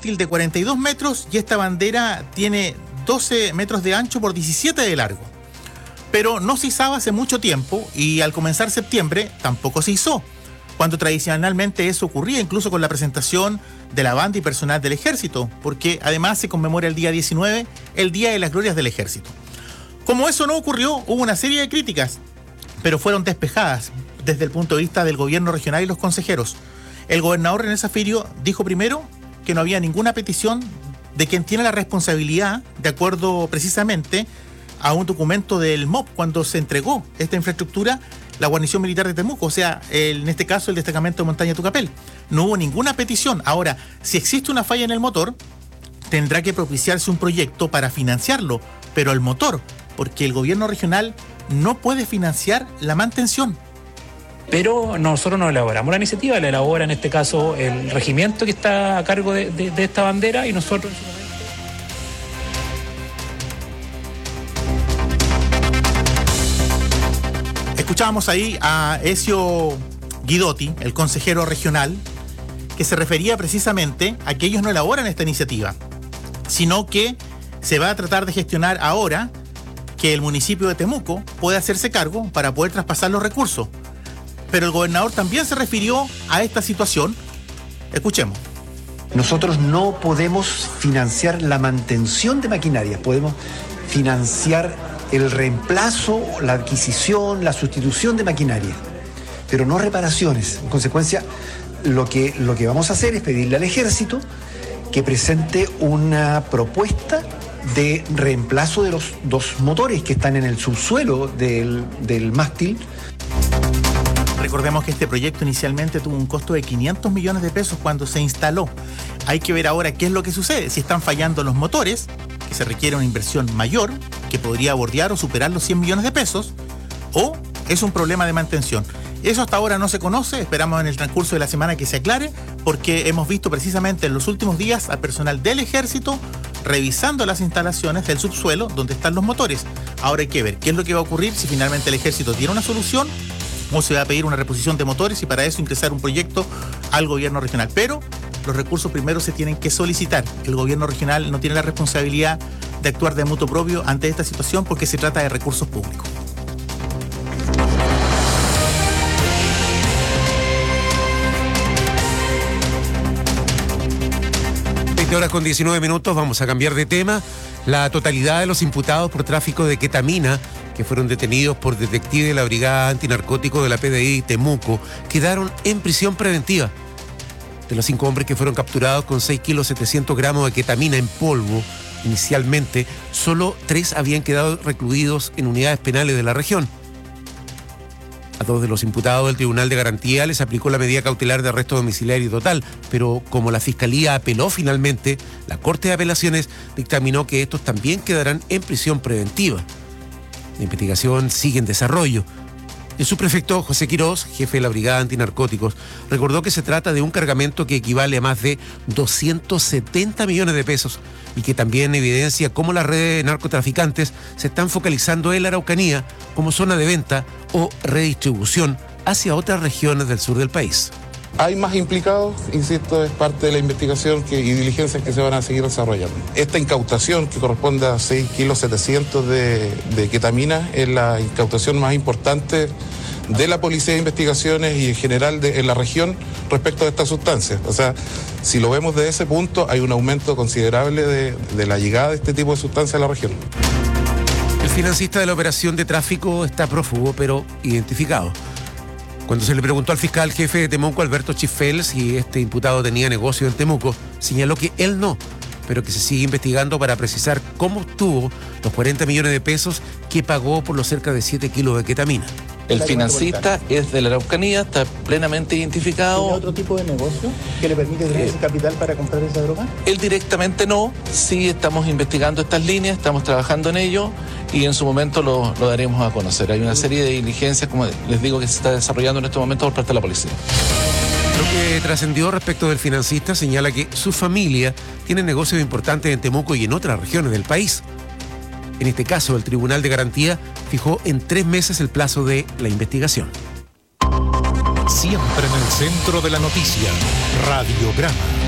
mástil de 42 metros y esta bandera tiene 12 metros de ancho por 17 de largo. Pero no se izaba hace mucho tiempo y al comenzar septiembre tampoco se izó, cuando tradicionalmente eso ocurría incluso con la presentación de la banda y personal del ejército, porque además se conmemora el día 19, el Día de las Glorias del Ejército. Como eso no ocurrió, hubo una serie de críticas, pero fueron despejadas desde el punto de vista del gobierno regional y los consejeros. El gobernador René Zafirio dijo primero que no había ninguna petición de quien tiene la responsabilidad, de acuerdo precisamente a un documento del MOP cuando se entregó esta infraestructura, la guarnición militar de Temuco, o sea, en este caso el destacamento de Montaña Tucapel. No hubo ninguna petición. Ahora, si existe una falla en el motor, tendrá que propiciarse un proyecto para financiarlo, pero el motor, porque el gobierno regional no puede financiar la mantención. Pero nosotros no elaboramos la iniciativa, la elabora en este caso el regimiento que está a cargo de esta bandera y nosotros... Escuchábamos ahí a Ezio Guidotti, el consejero regional, que se refería precisamente a que ellos no elaboran esta iniciativa, sino que se va a tratar de gestionar ahora que el municipio de Temuco pueda hacerse cargo para poder traspasar los recursos. Pero el gobernador también se refirió a esta situación. Escuchemos. Nosotros no podemos financiar la mantención de maquinaria, podemos financiar el reemplazo, la adquisición, la sustitución de maquinaria, pero no reparaciones. En consecuencia, lo que vamos a hacer es pedirle al ejército que presente una propuesta de reemplazo de los dos motores que están en el subsuelo del mástil. Recordemos que este proyecto inicialmente tuvo un costo de 500 millones de pesos cuando se instaló. Hay que ver ahora qué es lo que sucede. Si están fallando los motores, que se requiere una inversión mayor, que podría bordear o superar los 100 millones de pesos, o es un problema de mantención. Eso hasta ahora no se conoce, esperamos en el transcurso de la semana que se aclare, porque hemos visto precisamente en los últimos días al personal del ejército revisando las instalaciones del subsuelo donde están los motores. Ahora hay que ver qué es lo que va a ocurrir, si finalmente el ejército tiene una solución o se va a pedir una reposición de motores y para eso ingresar un proyecto al gobierno regional. Pero los recursos primero se tienen que solicitar. El gobierno regional no tiene la responsabilidad de actuar de motu propio ante esta situación porque se trata de recursos públicos. 20:19, vamos a cambiar de tema. La totalidad de los imputados por tráfico de ketamina que fueron detenidos por detectives de la Brigada Antinarcótico de la PDI Temuco quedaron en prisión preventiva. De los 5 hombres que fueron capturados con 6 kilos 700 gramos de ketamina en polvo, inicialmente, solo 3 habían quedado recluidos en unidades penales de la región. A 2 de los imputados del Tribunal de Garantía les aplicó la medida cautelar de arresto domiciliario total, pero como la Fiscalía apeló finalmente, la Corte de Apelaciones dictaminó que estos también quedarán en prisión preventiva. La investigación sigue en desarrollo. El subprefecto José Quirós, jefe de la Brigada Antinarcóticos, recordó que se trata de un cargamento que equivale a más de 270 millones de pesos y que también evidencia cómo las redes de narcotraficantes se están focalizando en la Araucanía como zona de venta o redistribución hacia otras regiones del sur del país. Hay más implicados, insisto, es parte de la investigación y diligencias que se van a seguir desarrollando. Esta incautación, que corresponde a 6 kilos 700 de ketamina, es la incautación más importante de la Policía de Investigaciones y en general en la región respecto a estas sustancias. O sea, si lo vemos desde ese punto, hay un aumento considerable de la llegada de este tipo de sustancias a la región. El financista de la operación de tráfico está prófugo, pero identificado. Cuando se le preguntó al fiscal jefe de Temuco, Alberto Chifel, si este imputado tenía negocio en Temuco, señaló que él no, pero que se sigue investigando para precisar cómo obtuvo los 40 millones de pesos que pagó por los cerca de 7 kilos de ketamina. El financista es de la Araucanía, está plenamente identificado. ¿Tiene otro tipo de negocio que le permite tener ese capital para comprar esa droga? Él directamente no, sí estamos investigando estas líneas, estamos trabajando en ello y en su momento lo daremos a conocer. Hay una serie de diligencias, como les digo, que se está desarrollando en este momento por parte de la policía. Lo que trascendió respecto del financista señala que su familia tiene negocios importantes en Temuco y en otras regiones del país. En este caso, el Tribunal de Garantía fijó en 3 meses el plazo de la investigación. Siempre en el centro de la noticia, Radiograma.